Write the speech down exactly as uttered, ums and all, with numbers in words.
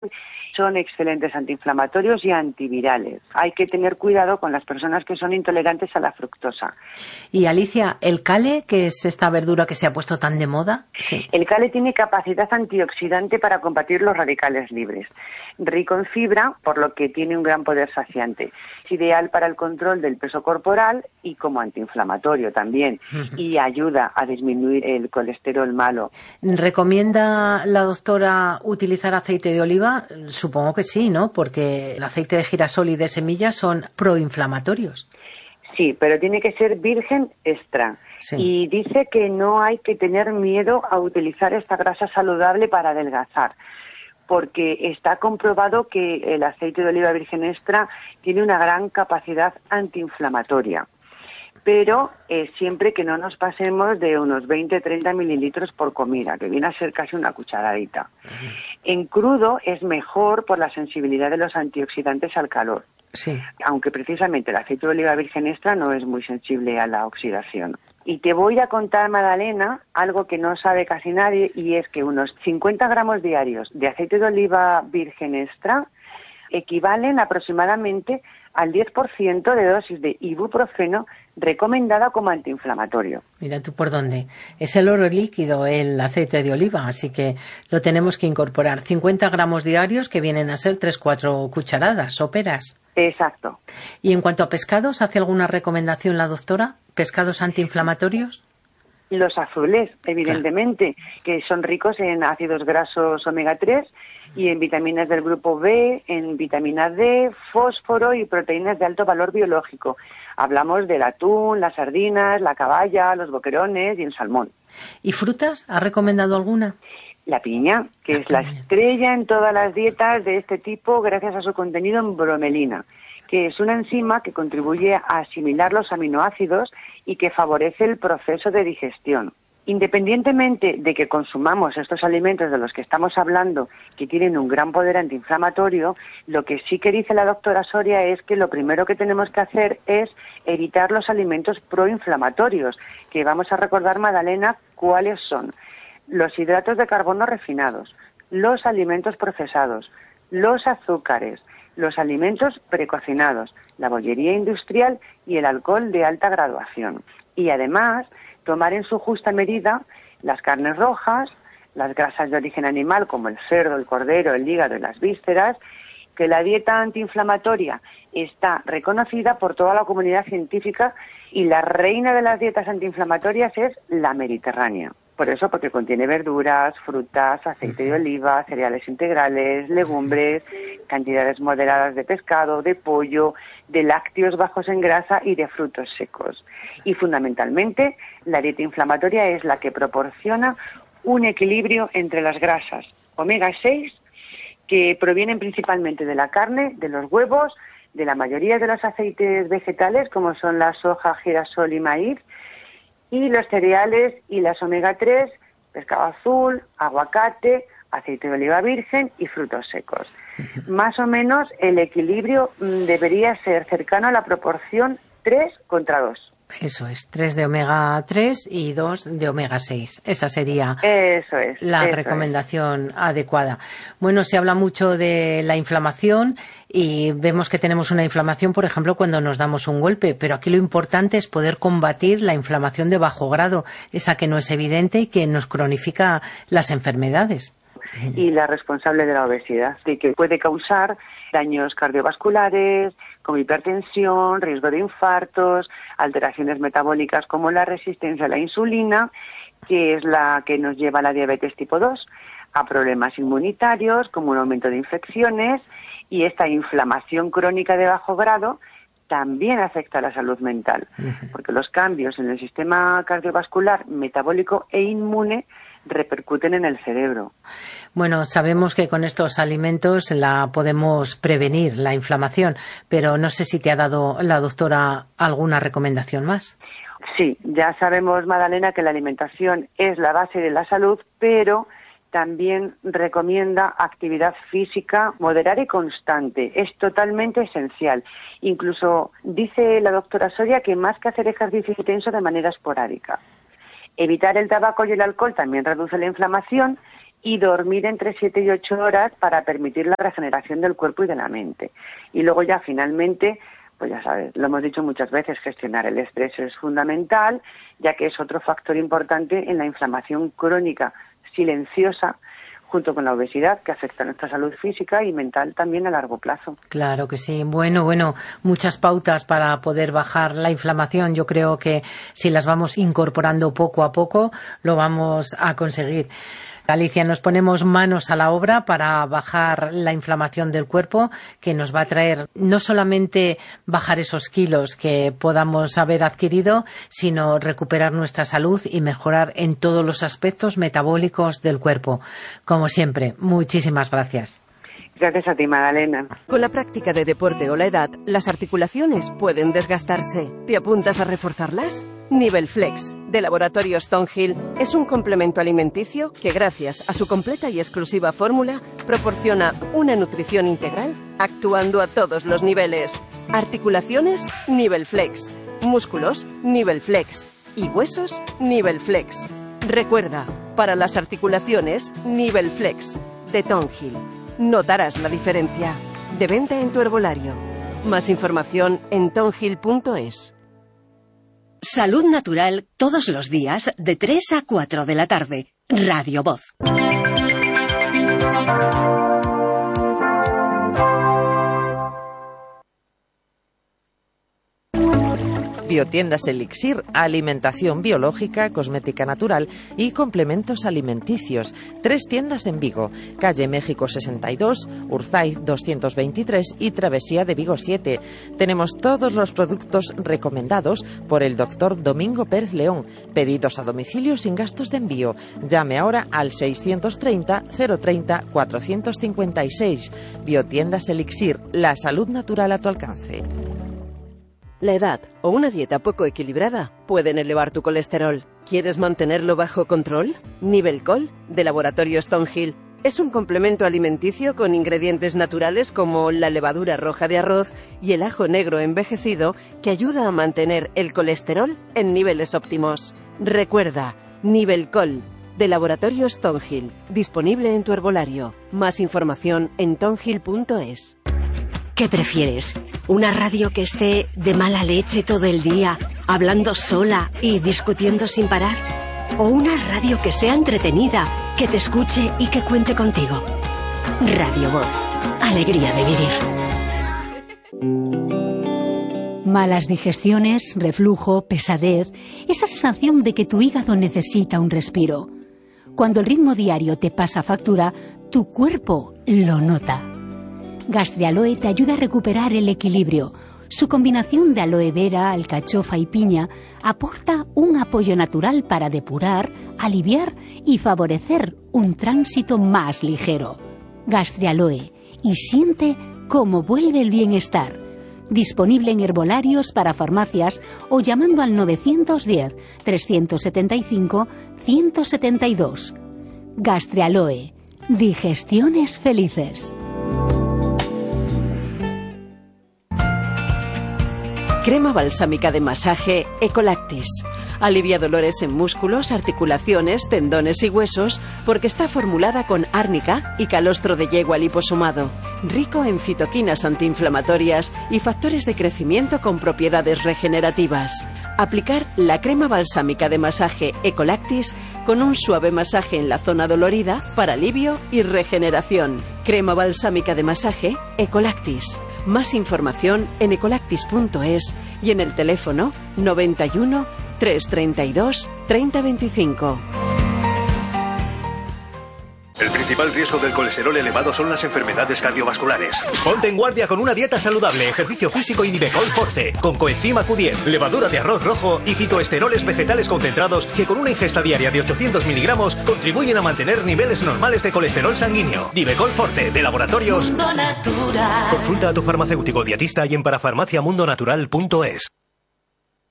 Son excelentes antiinflamatorios y antivirales. Hay que tener cuidado con las personas que son intolerantes a la fructosa. Y Alicia, ¿el cale, que es esta verdura que se ha puesto tan de moda? Sí. El cale tiene capacidad antioxidante para combatir los radicales libres. Rico en fibra, por lo que tiene un gran poder saciante. Es ideal para el control del peso corporal y como antiinflamatorio también. Uh-huh. Y ayuda a disminuir el colesterol malo. ¿Recomienda la doctora utilizar aceite de oliva? Supongo que sí, ¿no? Porque el aceite de girasol y de semillas son proinflamatorios. Sí, pero tiene que ser virgen extra. Sí. Y dice que no hay que tener miedo a utilizar esta grasa saludable para adelgazar, porque está comprobado que el aceite de oliva virgen extra tiene una gran capacidad antiinflamatoria. Pero eh, siempre que no nos pasemos de unos veinte a treinta mililitros por comida, que viene a ser casi una cucharadita. Uh-huh. En crudo es mejor por la sensibilidad de los antioxidantes al calor. Sí. Aunque precisamente el aceite de oliva virgen extra no es muy sensible a la oxidación. Y te voy a contar, Magdalena, algo que no sabe casi nadie, y es que unos cincuenta gramos diarios de aceite de oliva virgen extra equivalen aproximadamente al diez por ciento de dosis de ibuprofeno recomendada como antiinflamatorio. Mira tú por dónde. Es el oro líquido, el aceite de oliva, así que lo tenemos que incorporar. cincuenta gramos diarios, que vienen a ser tres cuatro cucharadas soperas. Exacto. ¿Y en cuanto a pescados, hace alguna recomendación la doctora? ¿Pescados antiinflamatorios? Los azules, evidentemente, claro, que son ricos en ácidos grasos omega tres y en vitaminas del grupo B, en vitamina D, fósforo y proteínas de alto valor biológico. Hablamos del atún, las sardinas, la caballa, los boquerones y el salmón. ¿Y frutas? ¿Ha recomendado alguna? La piña, que la es piña. La estrella en todas las dietas de este tipo gracias a su contenido en bromelina, que es una enzima que contribuye a asimilar los aminoácidos y que favorece el proceso de digestión. Independientemente de que consumamos estos alimentos de los que estamos hablando, que tienen un gran poder antiinflamatorio, lo que sí que dice la doctora Soria es que lo primero que tenemos que hacer es evitar los alimentos proinflamatorios, que vamos a recordar, Magdalena, cuáles son: los hidratos de carbono refinados, los alimentos procesados, los azúcares, los alimentos precocinados, la bollería industrial y el alcohol de alta graduación. Y además, tomar en su justa medida las carnes rojas, las grasas de origen animal como el cerdo, el cordero, el hígado y las vísceras, que la dieta antiinflamatoria está reconocida por toda la comunidad científica y la reina de las dietas antiinflamatorias es la mediterránea. Por eso, porque contiene verduras, frutas, aceite de oliva, cereales integrales, legumbres, cantidades moderadas de pescado, de pollo, de lácteos bajos en grasa y de frutos secos. Y fundamentalmente, la dieta inflamatoria es la que proporciona un equilibrio entre las grasas omega seis, que provienen principalmente de la carne, de los huevos, de la mayoría de los aceites vegetales, como son la soja, girasol y maíz, y los cereales y las omega tres, pescado azul, aguacate, aceite de oliva virgen y frutos secos. Más o menos el equilibrio debería ser cercano a la proporción tres contra dos. Eso es, tres de omega tres y dos de omega seis. Esa sería eso es, la eso recomendación es. adecuada. Bueno, se habla mucho de la inflamación y vemos que tenemos una inflamación, por ejemplo, cuando nos damos un golpe, pero aquí lo importante es poder combatir la inflamación de bajo grado, esa que no es evidente y que nos cronifica las enfermedades. Y la responsable de la obesidad, y que puede causar daños cardiovasculares, como hipertensión, riesgo de infartos, alteraciones metabólicas como la resistencia a la insulina, que es la que nos lleva a la diabetes tipo dos, a problemas inmunitarios como un aumento de infecciones, y esta inflamación crónica de bajo grado también afecta a la salud mental, porque los cambios en el sistema cardiovascular, metabólico e inmune repercuten en el cerebro. Bueno, sabemos que con estos alimentos la podemos prevenir, la inflamación, pero no sé si te ha dado la doctora alguna recomendación más. Sí, ya sabemos, Magdalena, que la alimentación es la base de la salud, pero también recomienda actividad física moderada y constante. Es totalmente esencial. Incluso dice la doctora Soria que más que hacer ejercicio intenso de manera esporádica. Evitar el tabaco y el alcohol también reduce la inflamación y dormir entre siete y ocho horas para permitir la regeneración del cuerpo y de la mente. Y luego ya finalmente, pues ya sabes, lo hemos dicho muchas veces, gestionar el estrés es fundamental, ya que es otro factor importante en la inflamación crónica silenciosa, junto con la obesidad, que afecta a nuestra salud física y mental también a largo plazo. Claro que sí. Bueno, bueno, muchas pautas para poder bajar la inflamación. Yo creo que si las vamos incorporando poco a poco, lo vamos a conseguir. Alicia, nos ponemos manos a la obra para bajar la inflamación del cuerpo, que nos va a traer no solamente bajar esos kilos que podamos haber adquirido, sino recuperar nuestra salud y mejorar en todos los aspectos metabólicos del cuerpo. Como siempre, muchísimas gracias. Gracias a ti, Magdalena. Con la práctica de deporte o la edad, las articulaciones pueden desgastarse. ¿Te apuntas a reforzarlas? Nivel Flex, de Laboratorio Stonehill, es un complemento alimenticio que, gracias a su completa y exclusiva fórmula, proporciona una nutrición integral actuando a todos los niveles. Articulaciones, Nivel Flex. Músculos, Nivel Flex. Y huesos, Nivel Flex. Recuerda, para las articulaciones, Nivel Flex, de Stonehill. Notarás la diferencia. De venta en tu herbolario. Más información en stonehill punto es. Salud Natural todos los días de tres a cuatro de la tarde. Radio Voz. Biotiendas Elixir, alimentación biológica, cosmética natural y complementos alimenticios. Tres tiendas en Vigo, calle México sesenta y dos, Urzaiz doscientos veintitrés y Travesía de Vigo siete. Tenemos todos los productos recomendados por el doctor Domingo Pérez León, pedidos a domicilio sin gastos de envío. Llame ahora al seiscientos treinta, cero treinta, cuatrocientos cincuenta y seis. Biotiendas Elixir, la salud natural a tu alcance. La edad o una dieta poco equilibrada pueden elevar tu colesterol. ¿Quieres mantenerlo bajo control? Nivelcol, de Laboratorio Stonehill, es un complemento alimenticio con ingredientes naturales como la levadura roja de arroz y el ajo negro envejecido que ayuda a mantener el colesterol en niveles óptimos. Recuerda, Nivelcol, de Laboratorio Stonehill, disponible en tu herbolario. Más información en stonehill punto es. ¿Qué prefieres? ¿Una radio que esté de mala leche todo el día, hablando sola y discutiendo sin parar? ¿O una radio que sea entretenida, que te escuche y que cuente contigo? Radio Voz. Alegría de vivir. Malas digestiones, reflujo, pesadez, esa sensación de que tu hígado necesita un respiro. Cuando el ritmo diario te pasa factura, tu cuerpo lo nota. Gastrialoe te ayuda a recuperar el equilibrio. Su combinación de aloe vera, alcachofa y piña aporta un apoyo natural para depurar, aliviar y favorecer un tránsito más ligero. Gastrialoe, y siente cómo vuelve el bienestar. Disponible en herbolarios para farmacias o llamando al novecientos diez, trescientos setenta y cinco, ciento setenta y dos. Gastrialoe, digestiones felices. Crema balsámica de masaje Ecolactis. Alivia dolores en músculos, articulaciones, tendones y huesos porque está formulada con árnica y calostro de yegua liposomado. Rico en fitoquinas antiinflamatorias y factores de crecimiento con propiedades regenerativas. Aplicar la crema balsámica de masaje Ecolactis con un suave masaje en la zona dolorida para alivio y regeneración. Crema balsámica de masaje Ecolactis. Más información en ecolactis punto es y en el teléfono noventa y uno, trescientos treinta y dos, treinta veinticinco. El principal riesgo del colesterol elevado son las enfermedades cardiovasculares. Ponte en guardia con una dieta saludable, ejercicio físico y Nivecol Forte, con coenzima Q diez, levadura de arroz rojo y fitoesteroles vegetales concentrados que con una ingesta diaria de ochocientos miligramos contribuyen a mantener niveles normales de colesterol sanguíneo. Nivecol Forte, de Laboratorios Mundo Natural. Consulta a tu farmacéutico dietista y en parafarmaciamundonatural punto es.